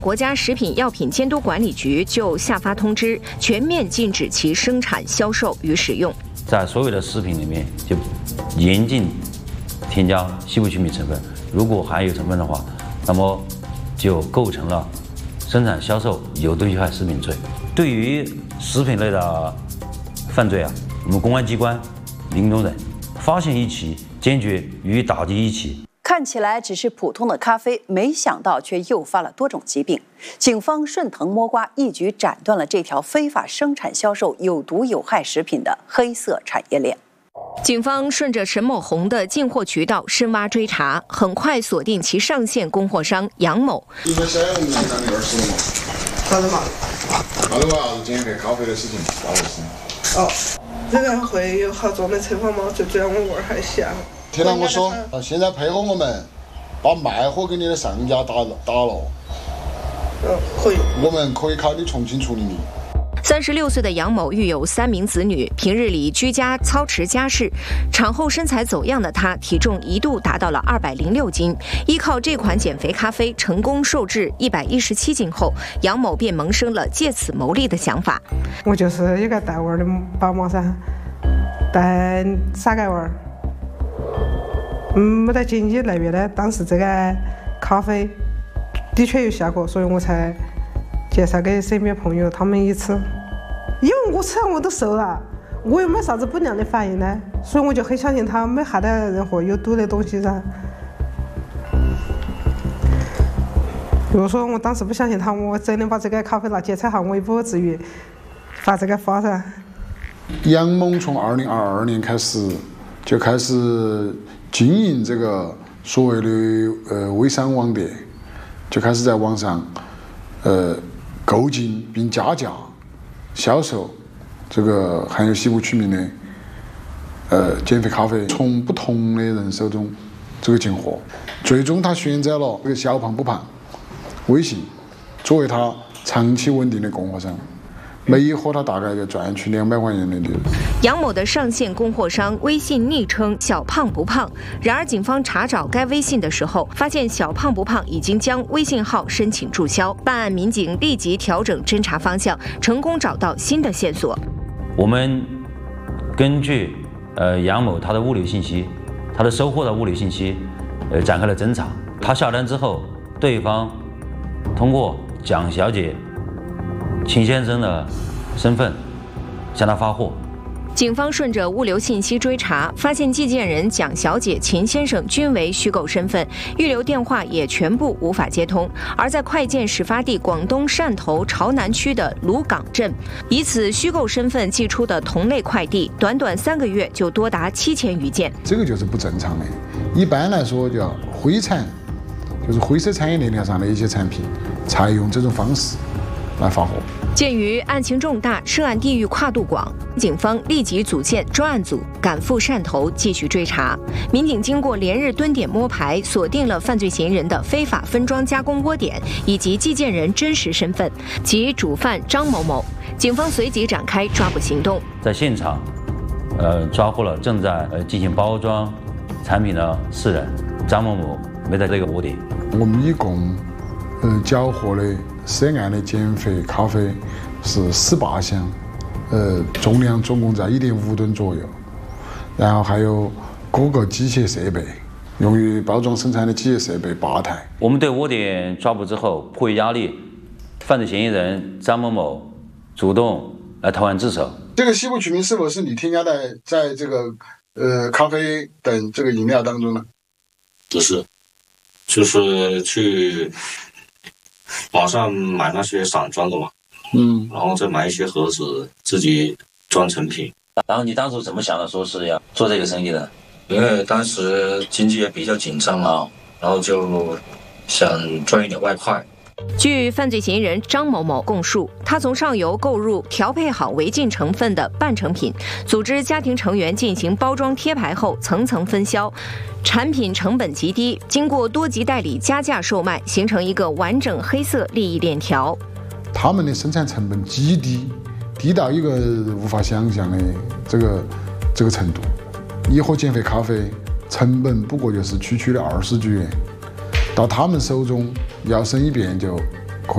国家食品药品监督管理局就下发通知，全面禁止其生产、销售与使用。 在所有的食品里面，就严禁添加西部曲米成分。如果含有成分的话，那么就构成了生产、销售有毒有害食品罪。对于食品类的犯罪啊，我们公安机关零容忍，发现一起，坚决予以打击一起。 看起来只是普通的咖啡，没想到却诱发了多种疾病。警方顺藤摸瓜，一举斩断了这条非法生产销售有毒有害食品的黑色产业链。 警方顺着沈某红的进货渠道深挖追查，很快锁定其上线供货商杨某。 你们小杨你上你20了吗？ 啥子嘛？ 啥子嘛？减肥咖啡的事情，啥回事？ 哦，这个会有好重的惩罚吗？最主要我味儿还香。 听到我说，现在配合我们，把卖货给你的上家打了。 可以。 我们可以考虑重新处理你。 36岁的杨某育有3名子女，平日里居家操持家事，产后身材走样的他，体重一度达到了206斤。依靠这款减肥咖啡成功瘦至117斤后，杨某便萌生了借此牟利的想法。 我就是一个带娃儿的宝妈噻，带3个娃儿。没得经济来源的，当时这个咖啡的确有效果，所以我才介绍给身边朋友，他们一吃，因为我吃完我都瘦了，我又没啥子不良的反应呢，所以我就很相信它没害得任何有毒的东西噻。如果说我当时不相信他，我真的把这个咖啡拿去采下，我也不至于发这个发噻。 杨某从2022年开始就开始经营这个所谓的微商网店，就开始在网上购进并加价销售这个含有西部曲米的减肥咖啡，从不同的人手中这个进货，最终他选择了这个小胖不胖微信作为他长期稳定的供货商。每一盒他大概就赚取200块钱的利润。 杨某的上线供货商微信昵称小胖不胖，然而警方查找该微信的时候，发现小胖不胖已经将微信号申请注销。办案民警立即调整侦查方向，成功找到新的线索。 我们根据杨某他的物流信息，他的收货的物流信息，展开了侦查。他下单之后，对方通过蒋小姐、秦先生的身份向他发货。 警方顺着物流信息追查，发现寄件人蒋小姐、秦先生均为虚构身份，预留电话也全部无法接通。而在快件始发地广东汕头潮南区的鲁港镇，以此虚构身份寄出的同类快递，短短3个月就多达7000余件。 这个就是不正常的。一般来说叫灰产，就是灰色产业链条上的一些产品，才用这种方式来发货。 鉴于案情重大，涉案地域跨度广，警方立即组建专案组，赶赴汕头继续追查。民警经过连日蹲点摸排，锁定了犯罪嫌疑人的非法分装加工窝点以及寄件人真实身份及主犯张某某。警方随即展开抓捕行动， 在现场，抓获了正在进行包装产品的4人，张某某没在这个窝点。 我们一共缴获的涉案的减肥咖啡是18箱，重量总共在1.5吨左右，然后还有各个机械设备，用于包装生产的机械设备8台。 我们对窝点抓捕之后，迫于压力，犯罪嫌疑人张某某主动来投案自首。 这个西部曲米是否是你添加在这个咖啡等这个饮料当中呢？ 不是，就是去网上买那些散装的嘛，然后再买一些盒子自己装成品。 然后你当初怎么想的，说是要做这个生意的？ 因为当时经济也比较紧张嘛，然后就想赚一点外快。 据犯罪嫌疑人张某某供述，他从上游购入调配好违禁成分的半成品，组织家庭成员进行包装贴牌后层层分销，产品成本极低，经过多级代理加价售卖，形成一个完整黑色利益链条。 他们的生产成本极低，低到一个无法想象的这个程度。一盒减肥咖啡成本不过就是区区的20几元，到他们手中摇身一变就